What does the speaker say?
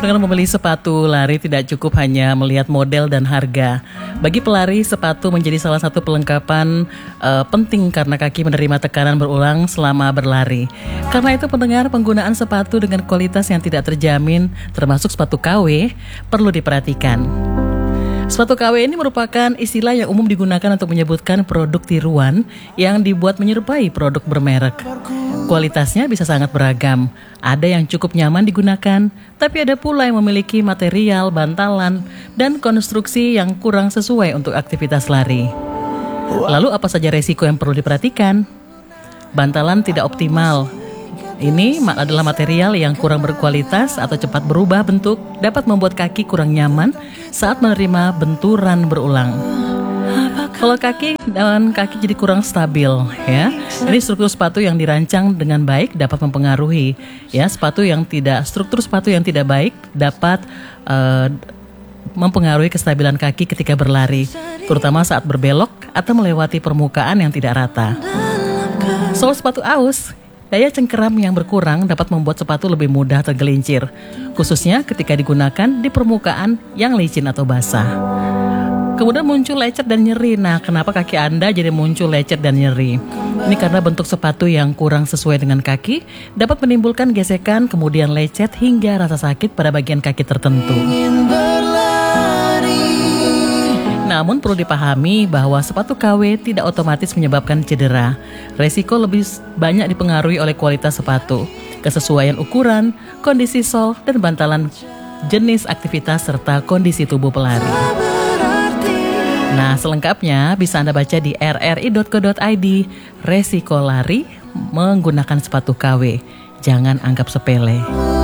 Dengan membeli sepatu lari tidak cukup hanya melihat model dan harga. Bagi pelari, sepatu menjadi salah satu pelengkapan penting karena kaki menerima tekanan berulang selama berlari. Karena itu pendengar, penggunaan sepatu dengan kualitas yang tidak terjamin, termasuk sepatu KW, perlu diperhatikan. Sepatu KW ini merupakan istilah yang umum digunakan untuk menyebutkan produk tiruan yang dibuat menyerupai produk bermerek. Kualitasnya bisa sangat beragam. Ada yang cukup nyaman digunakan, tapi ada pula yang memiliki material, bantalan, dan konstruksi yang kurang sesuai untuk aktivitas lari. Lalu apa saja resiko yang perlu diperhatikan? Bantalan tidak optimal. Ini adalah material yang kurang berkualitas atau cepat berubah bentuk, dapat membuat kaki kurang nyaman saat menerima benturan berulang. Kalau kaki jadi kurang stabil, ya. Ini struktur sepatu yang dirancang dengan baik dapat mempengaruhi, ya. Struktur sepatu yang tidak baik dapat mempengaruhi kestabilan kaki ketika berlari, terutama saat berbelok atau melewati permukaan yang tidak rata. Soal sepatu aus, daya cengkeram yang berkurang dapat membuat sepatu lebih mudah tergelincir, khususnya ketika digunakan di permukaan yang licin atau basah. Kemudian muncul lecet dan nyeri. Nah, kenapa kaki Anda jadi muncul lecet dan nyeri? Ini karena bentuk sepatu yang kurang sesuai dengan kaki dapat menimbulkan gesekan, kemudian lecet hingga rasa sakit pada bagian kaki tertentu. Namun perlu dipahami bahwa sepatu KW tidak otomatis menyebabkan cedera. Resiko lebih banyak dipengaruhi oleh kualitas sepatu, kesesuaian ukuran, kondisi sol dan bantalan, jenis aktivitas serta kondisi tubuh pelari. Nah, selengkapnya bisa Anda baca di rri.co.id. Resiko lari menggunakan sepatu KW. Jangan anggap sepele.